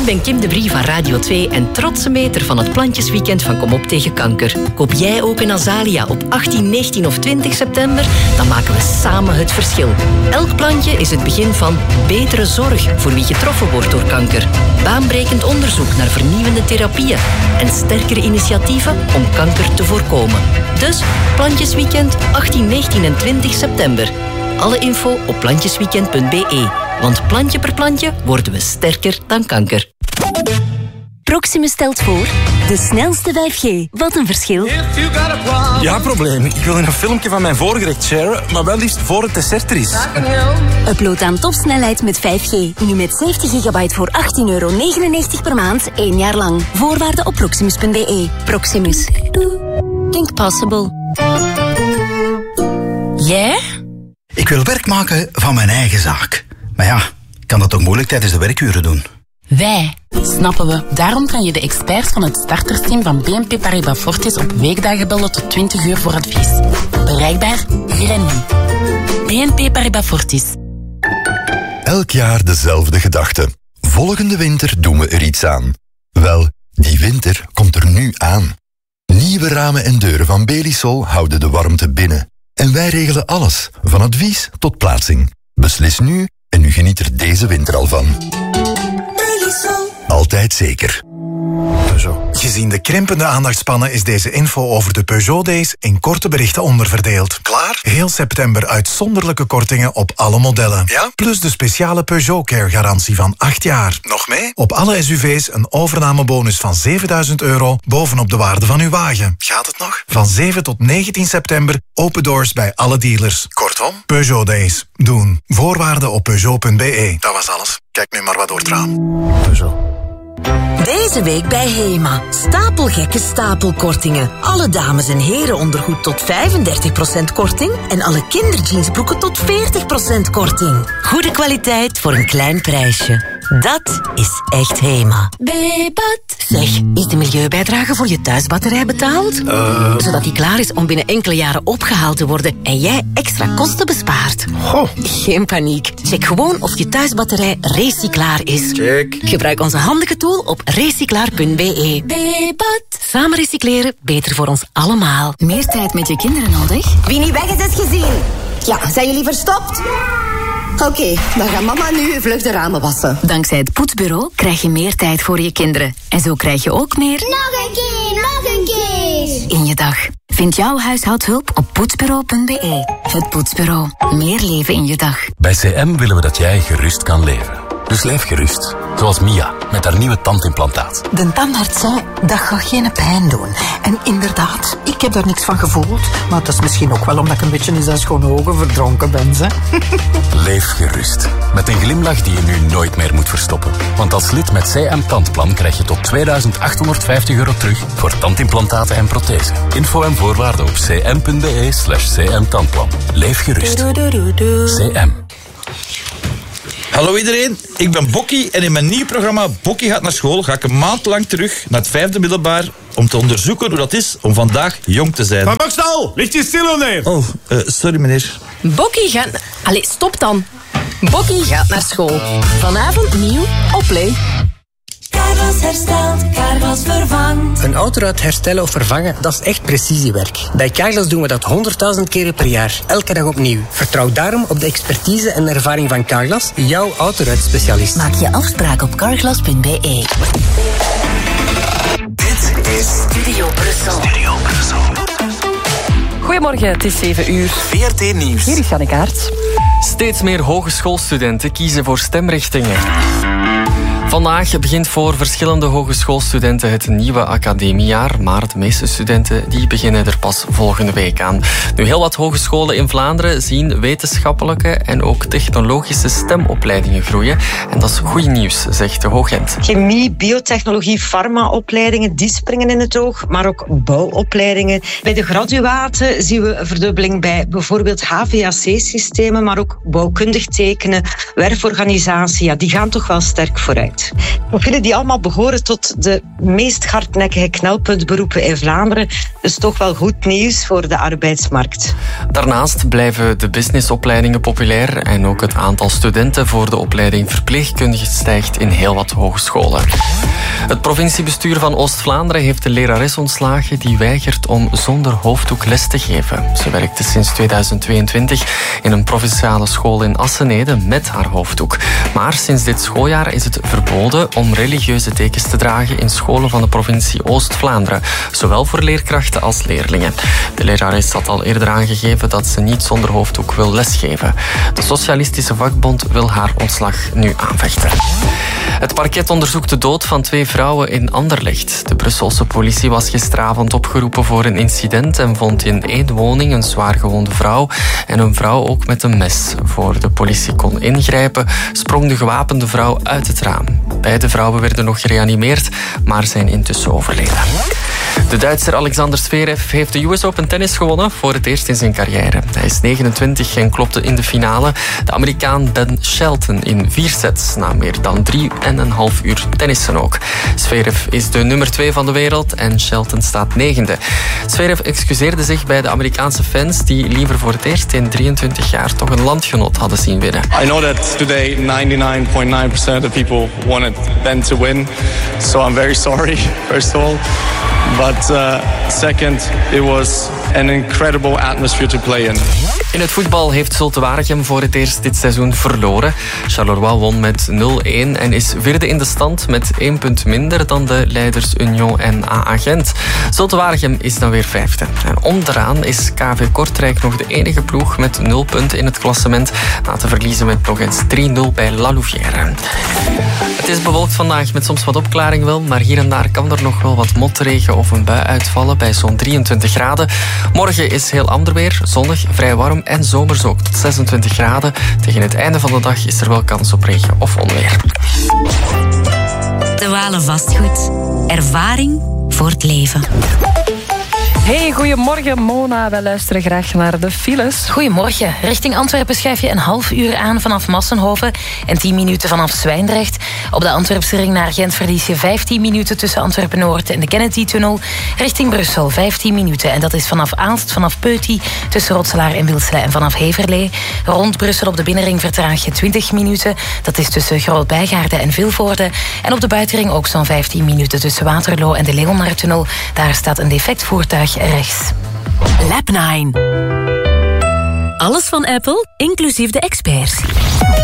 ben Kim de Brie van Radio 2 en trotse meter van het Plantjesweekend van Kom op tegen kanker. Koop jij ook een azalea op 18, 19 of 20 september? Dan maken we samen het verschil. Elk plantje is het begin van betere zorg voor wie getroffen wordt door kanker. Baanbrekend onderzoek naar vernieuwende therapieën en sterkere initiatieven om kanker te voorkomen. Dus Plantjesweekend 18, 19 en 20 september. Alle info op plantjesweekend.be. Want plantje per plantje worden we sterker dan kanker. Proximus stelt voor de snelste 5G. Wat een verschil. Ja, probleem. Ik wil een filmpje van mijn voorgerecht sharen, maar wel liefst voor het dessert er is. Upload aan topsnelheid met 5G. Nu met 70 gigabyte voor €18,99 per maand, 1 jaar lang. Voorwaarden op proximus.be. Proximus. Think possible. Jij? Ik wil werk maken van mijn eigen zaak. Maar ja, ik kan dat toch moeilijk tijdens de werkuren doen? Wij, snappen we. Daarom kan je de experts van het startersteam van BNP Paribas Fortis op weekdagen bellen tot 20 uur voor advies. Bereikbaar hier en nu. BNP Paribas Fortis. Elk jaar dezelfde gedachte. Volgende winter doen we er iets aan. Wel, die winter komt er nu aan. Nieuwe ramen en deuren van Belisol houden de warmte binnen. En wij regelen alles, van advies tot plaatsing. Beslis nu en u geniet er deze winter al van. Belisol. Altijd zeker. Peugeot. Gezien de krimpende aandachtspannen is deze info over de Peugeot Days in korte berichten onderverdeeld. Klaar? Heel september uitzonderlijke kortingen op alle modellen. Ja? Plus de speciale Peugeot Care garantie van 8 jaar. Nog mee? Op alle SUV's een overnamebonus van €7.000 bovenop de waarde van uw wagen. Gaat het nog? Van 7 tot 19 september open doors bij alle dealers. Kortom, Peugeot Days. Doen. Voorwaarden op Peugeot.be. Dat was alles. Kijk nu maar wat door het raam. Peugeot. Deze week bij HEMA. Stapelgekke stapelkortingen. Alle dames en heren ondergoed tot 35% korting. En alle kinderjeansbroeken tot 40% korting. Goede kwaliteit voor een klein prijsje. Dat is echt HEMA. Bebat. Zeg, is de milieubijdrage voor je thuisbatterij betaald? Zodat die klaar is om binnen enkele jaren opgehaald te worden en jij extra kosten bespaart. Geen paniek. Check gewoon of je thuisbatterij recyclaar is. Check. Gebruik onze handige tool op recyclaar.be. Bebat. Samen recycleren, beter voor ons allemaal. Meer tijd met je kinderen nodig? Wie niet weg is, is gezien. Ja, zijn jullie verstopt? Oké, dan gaat mama nu vlug de ramen wassen. Dankzij het poetsbureau krijg je meer tijd voor je kinderen. En zo krijg je ook meer... Nog een keer! ...in je dag. Vind jouw huishoudhulp op poetsbureau.be. Het Poetsbureau. Meer leven in je dag. Bij CM willen we dat jij gerust kan leven. Dus leef gerust. Zoals Mia, met haar nieuwe tandimplantaat. De tandarts zei, dat gaat geen pijn doen. En inderdaad, ik heb daar niks van gevoeld. Maar dat is misschien ook wel omdat ik een beetje in zijn schone ogen verdronken ben, hè. Leef gerust. Met een glimlach die je nu nooit meer moet verstoppen. Want als lid met CM Tandplan krijg je tot €2.850 terug voor tandimplantaten en prothesen. Info en voorwaarden op cm.be/cmtandplan. Leef gerust. CM. Hallo iedereen, ik ben Bokkie en in mijn nieuw programma Bokkie gaat naar school ga ik een maand lang terug naar het 5e middelbaar om te onderzoeken hoe dat is om vandaag jong te zijn. Van Bokstal, ligt je stil of nee? Oh, sorry meneer. Bokkie gaat... Allee, stop dan. Bokkie gaat naar school. Vanavond nieuw op Play. Carglass herstelt, Carglass vervangt. Een autoruit herstellen of vervangen, dat is echt precisiewerk. Bij Carglass doen we dat 100.000 keren per jaar, elke dag opnieuw. Vertrouw daarom op de expertise en ervaring van Carglass, jouw autoruitspecialist. Maak je afspraak op carglass.be. Dit is Studio Brussel. Goedemorgen, het is 7 uur. VRT Nieuws. Hier is Janneke Aerts. Steeds meer hogeschoolstudenten kiezen voor stemrichtingen. Vandaag begint voor verschillende hogeschoolstudenten het nieuwe academiejaar, maar de meeste studenten die beginnen er pas volgende week aan. Nu, heel wat hogescholen in Vlaanderen zien wetenschappelijke en ook technologische stemopleidingen groeien. En dat is goed nieuws, zegt de Hoogent. Chemie, biotechnologie, farmaopleidingen, die springen in het oog, maar ook bouwopleidingen. Bij de graduaten zien we een verdubbeling bij bijvoorbeeld HVAC-systemen, maar ook bouwkundig tekenen, werforganisatie, ja, die gaan toch wel sterk vooruit. arbeid. Profielen die allemaal behoren tot de meest hardnekkige knelpuntberoepen in Vlaanderen. Dus toch wel goed nieuws voor de arbeidsmarkt. Daarnaast blijven de businessopleidingen populair en ook het aantal studenten voor de opleiding verpleegkundige stijgt in heel wat hogescholen. Het provinciebestuur van Oost-Vlaanderen heeft een lerares ontslagen die weigert om zonder hoofddoek les te geven. Ze werkte sinds 2022 in een provinciale school in Assenede met haar hoofddoek. Maar sinds dit schooljaar is het verboden om religieuze tekens te dragen in scholen van de provincie Oost-Vlaanderen, zowel voor leerkrachten als leerlingen. De lerares had al eerder aangegeven dat ze niet zonder hoofddoek wil lesgeven. De Socialistische Vakbond wil haar ontslag nu aanvechten. Het parket onderzoekt de dood van 2 vrouwen in Anderlecht. De Brusselse politie was gisteravond opgeroepen voor een incident en vond in 1 woning een zwaargewonde vrouw en een vrouw ook met een mes. Voor de politie kon ingrijpen, sprong de gewapende vrouw uit het raam. Beide vrouwen werden nog gereanimeerd, maar zijn intussen overleden. De Duitser Alexander Zverev heeft de US Open tennis gewonnen voor het eerst in zijn carrière. Hij is 29 en klopte in de finale de Amerikaan Ben Shelton in 4 sets na meer dan 3,5 uur tennissen ook. Zverev is de nummer 2 van de wereld en Shelton staat 9e. Zverev excuseerde zich bij de Amerikaanse fans die liever voor het eerst in 23 jaar toch een landgenoot hadden zien winnen. I know that today 99.9% of the people wanted Ben to win, so I'm very sorry, first of all. But second, it was an incredible atmosphere to play in. In het voetbal heeft Zulte Waregem voor het eerst dit seizoen verloren. Charleroi won met 0-1 en is 4e in de stand met 1 punt minder dan de leiders Union en AA Gent. Zulte Waregem is dan weer 5e. En onderaan is KV Kortrijk nog de enige ploeg met 0 punten in het klassement, na te verliezen met nog eens 3-0 bij La Louvière. Het is bewolkt vandaag met soms wat opklaring wel, maar hier en daar kan er nog wel wat motregen of een bui uitvallen bij zo'n 23 graden. Morgen is heel ander weer, zonnig, vrij warm en zomers ook tot 26 graden. Tegen het einde van de dag is er wel kans op regen of onweer. De Walen Vastgoed. Ervaring voor het leven. Hey, goedemorgen Mona. Wij luisteren graag naar de files. Goedemorgen. Richting Antwerpen schuif je een half uur aan vanaf Massenhoven en 10 minuten vanaf Zwijndrecht. Op de Antwerpse ring naar Gent verlies je 15 minuten tussen Antwerpen-Noord en de Kennedy-tunnel. Richting Brussel 15 minuten en dat is vanaf Aalst, vanaf Peuty, tussen Rotselaar en Wilsele en vanaf Heverlee. Rond Brussel op de binnenring vertraag je 20 minuten. Dat is tussen Groot-Bijgaarde en Vilvoorde. En op de buitenring ook zo'n 15 minuten tussen Waterloo en de Leonardtunnel. Daar staat een defect voertuig rechts. Lab 9. Alles van Apple, inclusief de experts.